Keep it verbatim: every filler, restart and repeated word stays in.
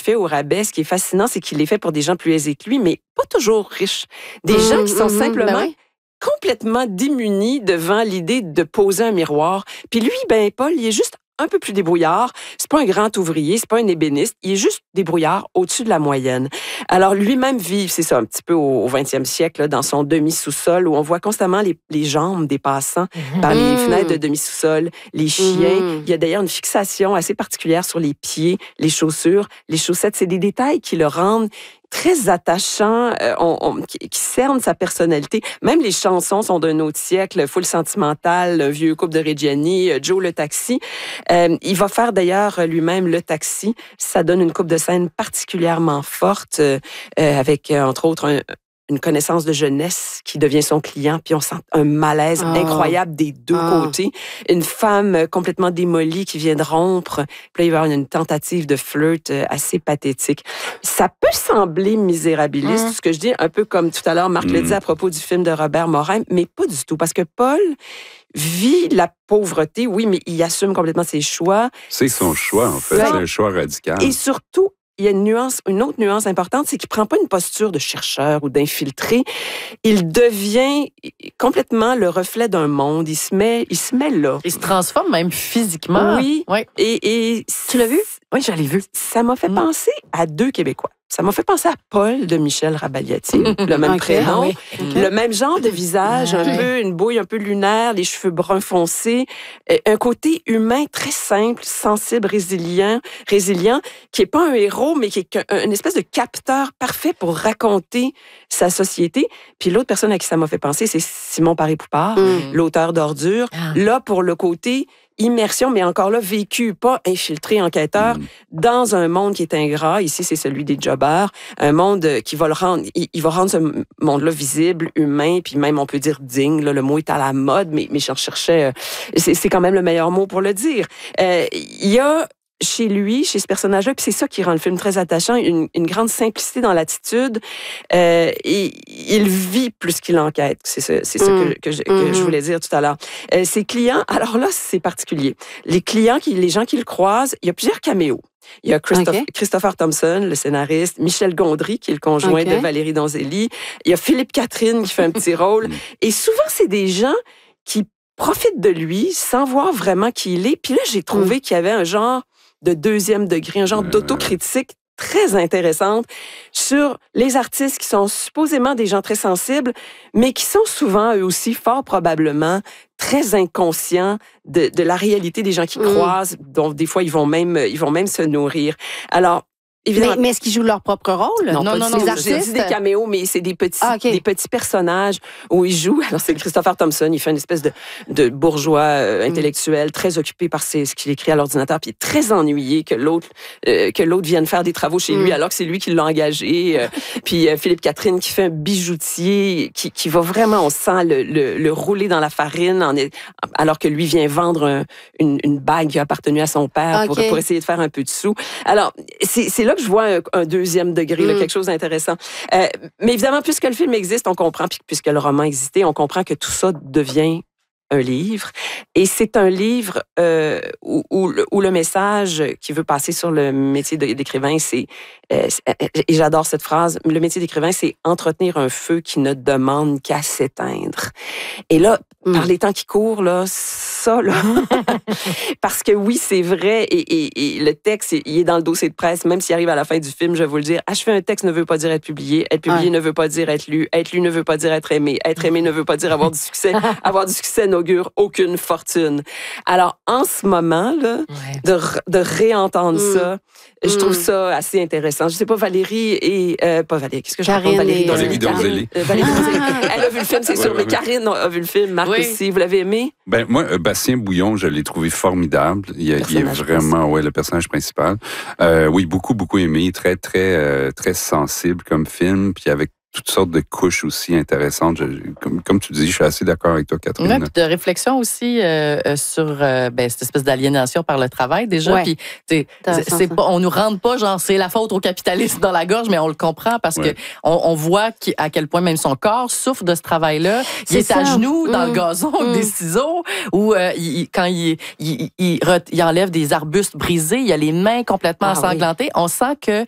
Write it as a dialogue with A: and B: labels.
A: fait au rabais. Ce qui est fascinant, c'est qu'il les fait pour des gens plus aisés que lui, mais pas toujours riches. Des mmh, gens qui sont mmh, simplement... Ben oui. complètement démunis devant l'idée de poser un miroir. Puis lui, ben Paul, il est juste un peu plus débrouillard. C'est pas un grand ouvrier, c'est pas un ébéniste. Il est juste débrouillard au-dessus de la moyenne. Alors lui-même vit, c'est ça, un petit peu au vingtième siècle, là, dans son demi-sous-sol, où on voit constamment les, les jambes des passants mmh. par les fenêtres de demi-sous-sol, les chiens. Mmh. Il y a d'ailleurs une fixation assez particulière sur les pieds, les chaussures, les chaussettes. C'est des détails qui le rendent très attachant, euh, on, on, qui, qui cerne sa personnalité. Même les chansons sont d'un autre siècle, Full Sentimental, Un vieux couple de Reggiani, Joe le taxi. Euh, il va faire d'ailleurs lui-même le taxi. Ça donne une coupe de scène particulièrement forte, euh, avec, euh, entre autres, un, une connaissance de jeunesse qui devient son client, puis on sent un malaise oh. incroyable des deux oh. côtés. Une femme complètement démolie qui vient de rompre, puis là, il va y avoir une tentative de flirt assez pathétique. Ça peut sembler misérabiliste, mm. ce que je dis, un peu comme tout à l'heure, Marc mm. le dit à propos du film de Robert Morin, mais pas du tout, parce que Paul vit la pauvreté, oui, mais il assume complètement ses choix.
B: C'est son choix, en fait. C'est un choix radical.
A: Et surtout, il y a une nuance, une autre nuance importante, c'est qu'il prend pas une posture de chercheur ou d'infiltré. Il devient complètement le reflet d'un monde. Il se met, il se met là.
C: Il se transforme même physiquement.
A: Oui.
C: Ouais.
A: Et, et
C: tu l'as vu?
A: Oui, je l'ai vu. Ça m'a fait mmh. penser à deux Québécois. Ça m'a fait penser à Paul de Michel Rabaliati, le même okay, prénom, oui. okay. le même genre de visage, un okay. peu une bouille un peu lunaire, les cheveux bruns foncés, un côté humain très simple, sensible, résilient, résilient, qui est pas un héros, mais qui est une espèce de capteur parfait pour raconter sa société. Puis l'autre personne à qui ça m'a fait penser, c'est Simon Paré-Poupard, mm. l'auteur d'Ordures. Ah. Là, pour le côté immersion, mais encore là, vécu, pas infiltré, enquêteur, mmh. dans un monde qui est ingrat. Ici, c'est celui des jobbers. Un monde qui va le rendre, il, il va rendre ce monde-là visible, humain, puis même, on peut dire digne. Là, le mot est à la mode, mais, mais je recherchais, c'est, c'est quand même le meilleur mot pour le dire. Euh, il y a chez lui, chez ce personnage-là, puis c'est ça qui rend le film très attachant, une, une grande simplicité dans l'attitude. Euh, et il vit plus qu'il enquête. C'est ça, c'est ça mm. que, que, je, que mm. je voulais dire tout à l'heure. Euh, ses clients, alors là, c'est particulier. Les clients, qui, les gens qui le croisent, il y a plusieurs caméos. Il y a Christophe, okay. Christopher Thompson, le scénariste, Michel Gondry, qui est le conjoint okay. de Valérie Donzelli. Il y a Philippe Catherine qui fait un petit rôle. Et souvent, c'est des gens qui profitent de lui sans voir vraiment qui il est. Puis là, j'ai trouvé mm. qu'il y avait un genre de deuxième degré, un genre euh... d'autocritique très intéressante sur les artistes qui sont supposément des gens très sensibles, mais qui sont souvent, eux aussi, fort probablement, très inconscients de, de la réalité des gens qui mmh. croisent, dont des fois, ils vont même, ils vont même se nourrir. Alors, évidemment,
D: mais, mais est-ce qu'ils jouent leur propre rôle?
A: Non, non, non, non, non c'est, c'est des caméos, mais c'est des petits, ah, okay. des petits personnages où ils jouent. Alors, c'est Christopher Thompson, il fait une espèce de, de bourgeois euh, intellectuel, mm. très occupé par ses, ce qu'il écrit à l'ordinateur, puis très ennuyé que l'autre, euh, que l'autre vienne faire des travaux chez mm. lui, alors que c'est lui qui l'a engagé. Euh, puis euh, Philippe Catherine qui fait un bijoutier, qui, qui va vraiment, on sent le, le, le rouler dans la farine, en, alors que lui vient vendre un, une, une bague qui a appartenu à son père okay. pour, pour essayer de faire un peu de sous. Alors, c'est, c'est là que je vois un, un deuxième degré, là, mm. quelque chose d'intéressant. Euh, mais évidemment, puisque le film existe, on comprend, puis puisque le roman existait, on comprend que tout ça devient un livre. Et c'est un livre euh, où, où, où le message qui veut passer sur le métier d'écrivain, c'est, euh, et j'adore cette phrase, le métier d'écrivain, c'est entretenir un feu qui ne demande qu'à s'éteindre. Et là, mm. par les temps qui courent, là, ça, là, parce que oui, c'est vrai, et, et, et le texte, il est dans le dossier de presse, même s'il arrive à la fin du film, je vais vous le dire, achever un texte ne veut pas dire être publié, être publié ouais. ne veut pas dire être lu, être lu ne veut pas dire être aimé, être aimé ne veut pas dire avoir du succès, avoir du succès n'augure aucune fortune. Alors, en ce moment, là, ouais. de, de réentendre mm. ça, je trouve mm. ça assez intéressant. Je sais pas, Valérie et... Euh, pas Valérie, qu'est-ce que je raconte? Valérie Donzelli. Valérie Donzelli. Elle a vu le film, c'est ouais, sûr, ouais, mais ouais. Karine a vu le film. Marc oui. aussi, vous l'avez aimé?
B: Ben moi, euh, Bastien Bouillon, je l'ai trouvé formidable. Il, il est vraiment, ouais, le personnage principal. Euh, oui, beaucoup, beaucoup aimé. Très, très, euh, très sensible comme film. Puis avec toutes sortes de couches aussi intéressantes. Je, comme, comme tu dis, je suis assez d'accord avec toi, Catherine.
C: Oui, puis de réflexion aussi euh, sur euh, ben, cette espèce d'aliénation par le travail, déjà. Ouais. Puis, c'est, c'est pas, on nous rentre pas, genre, c'est la faute au capitalisme dans la gorge, mais on le comprend parce ouais. que on, on voit à quel point même son corps souffre de ce travail-là. Il c'est est ça. à genoux mmh. dans le gazon mmh. avec des ciseaux, ou euh, il, quand il, il, il, il, il enlève des arbustes brisés, il a les mains complètement ah, ensanglantées. Oui. On sent que